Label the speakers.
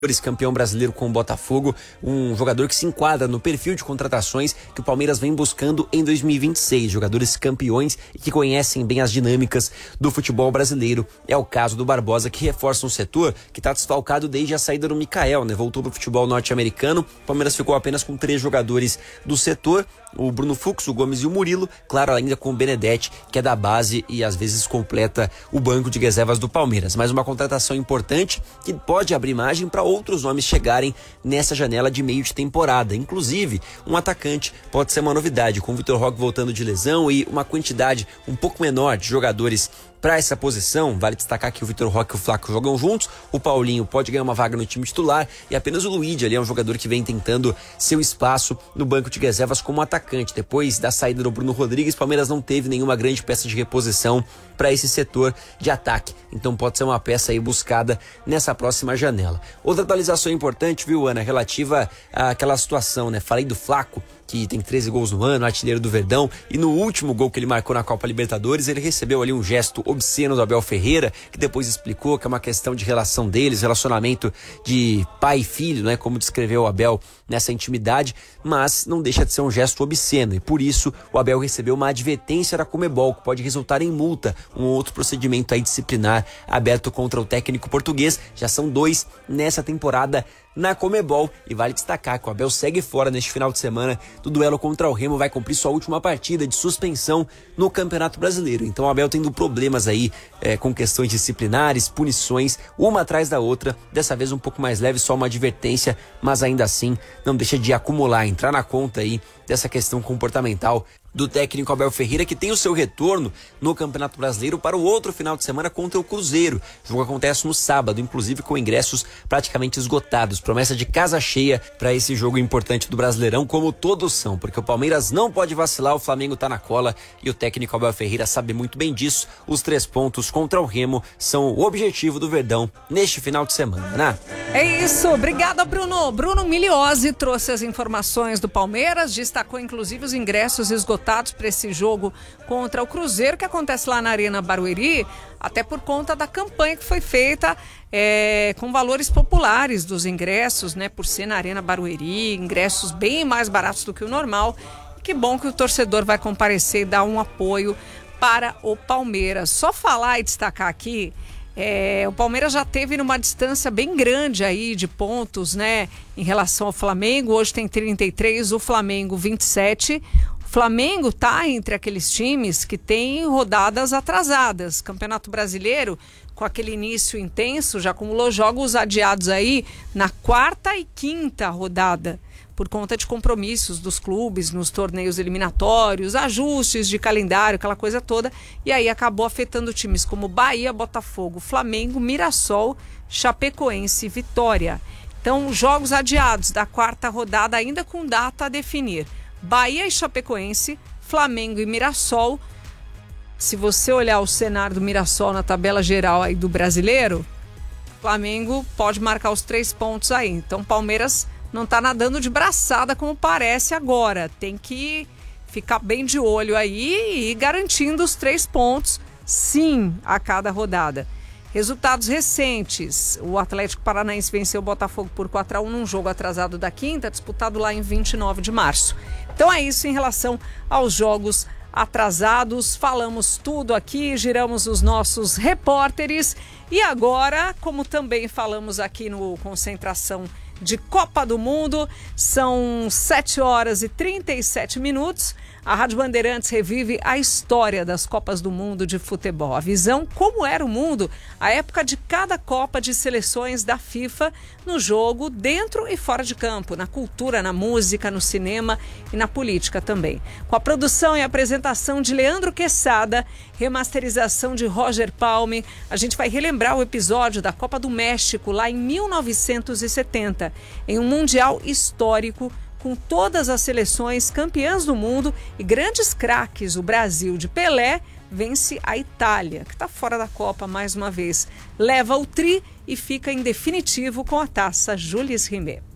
Speaker 1: campeão brasileiro com o Botafogo, um jogador que se enquadra no perfil de contratações que o Palmeiras vem buscando em 2026, jogadores campeões e que conhecem bem as dinâmicas do futebol brasileiro. É o caso do Barbosa, que reforça um setor que está desfalcado desde a saída do Mikael, voltou para o futebol norte-americano. O Palmeiras ficou apenas com 3 jogadores do setor, o Bruno Fux, o Gomes e o Murilo, claro, ainda com o Benedetti, que é da base e às vezes completa o banco de reservas do Palmeiras. Mas uma contratação importante que pode abrir margem para outros nomes chegarem nessa janela de meio de temporada. Inclusive, um atacante pode ser uma novidade, com o Vitor Roque voltando de lesão e uma quantidade um pouco menor de jogadores para essa posição. Vale destacar que o Vitor Roque e o Flaco jogam juntos, o Paulinho pode ganhar uma vaga no time titular e apenas o Luigi ali é um jogador que vem tentando seu espaço no banco de reservas como atacante. Depois da saída do Bruno Rodrigues, o Palmeiras não teve nenhuma grande peça de reposição para esse setor de ataque, então pode ser uma peça aí buscada nessa próxima janela. Outra atualização importante, viu, Ana, relativa àquela situação, Falei do Flaco, que tem 13 gols no ano, artilheiro do Verdão, e no último gol que ele marcou na Copa Libertadores, ele recebeu ali um gesto obsceno do Abel Ferreira, que depois explicou que é uma questão de relação deles, relacionamento de pai e filho, como descreveu o Abel nessa intimidade, mas não deixa de ser um gesto obsceno, e por isso o Abel recebeu uma advertência da Conmebol, que pode resultar em multa, um outro procedimento aí disciplinar aberto contra o técnico português. Já são 2 nessa temporada na Conmebol, e vale destacar que o Abel segue fora neste final de semana do duelo contra o Remo, vai cumprir sua última partida de suspensão no Campeonato Brasileiro. Então o Abel tendo problemas aí com questões disciplinares, punições, uma atrás da outra, dessa vez um pouco mais leve, só uma advertência, mas ainda assim não deixa de acumular, entrar na conta aí dessa questão comportamental do técnico Abel Ferreira, que tem o seu retorno no Campeonato Brasileiro para o outro final de semana contra o Cruzeiro. O jogo acontece no sábado, inclusive com ingressos praticamente esgotados. Promessa de casa cheia para esse jogo importante do Brasileirão, como todos são, porque o Palmeiras não pode vacilar, o Flamengo tá na cola e o técnico Abel Ferreira sabe muito bem disso. Os 3 pontos contra o Remo são o objetivo do Verdão neste final de semana,
Speaker 2: É isso, obrigada, Bruno. Bruno Migliozzi trouxe as informações do Palmeiras, destacou inclusive os ingressos esgotados para esse jogo contra o Cruzeiro, que acontece lá na Arena Barueri, até por conta da campanha que foi feita com valores populares dos ingressos, por ser na Arena Barueri, ingressos bem mais baratos do que o normal. Que bom que o torcedor vai comparecer e dar um apoio para o Palmeiras. Só falar e destacar aqui, o Palmeiras já teve numa distância bem grande aí de pontos, em relação ao Flamengo. Hoje tem 33, o Flamengo 27. O Flamengo está entre aqueles times que tem rodadas atrasadas. Campeonato Brasileiro, com aquele início intenso, já acumulou jogos adiados aí na 4ª e 5ª rodada, por conta de compromissos dos clubes nos torneios eliminatórios, ajustes de calendário, aquela coisa toda, e aí acabou afetando times como Bahia, Botafogo, Flamengo, Mirassol, Chapecoense e Vitória. Então, jogos adiados da 4ª rodada ainda com data a definir. Bahia e Chapecoense, Flamengo e Mirassol. Se você olhar o cenário do Mirassol na tabela geral aí do Brasileiro, o Flamengo pode marcar os 3 pontos aí. Então, Palmeiras não está nadando de braçada como parece agora. Tem que ficar bem de olho aí e ir garantindo os 3 pontos, sim, a cada rodada. Resultados recentes: o Atlético Paranaense venceu o Botafogo por 4-1 num jogo atrasado da 5ª, disputado lá em 29 de março. Então é isso em relação aos jogos atrasados. Falamos tudo aqui, giramos os nossos repórteres. E agora, como também falamos aqui no Concentração de Copa do Mundo, são 7h37. A Rádio Bandeirantes revive a história das Copas do Mundo de futebol. A visão como era o mundo, a época de cada Copa de seleções da FIFA, no jogo, dentro e fora de campo, na cultura, na música, no cinema e na política também. Com a produção e apresentação de Leandro Quesada, remasterização de Roger Palme, a gente vai relembrar o episódio da Copa do México, lá em 1970, em um mundial histórico, com todas as seleções campeãs do mundo e grandes craques. O Brasil de Pelé vence a Itália, que está fora da Copa mais uma vez. Leva o tri e fica em definitivo com a taça Jules Rimet.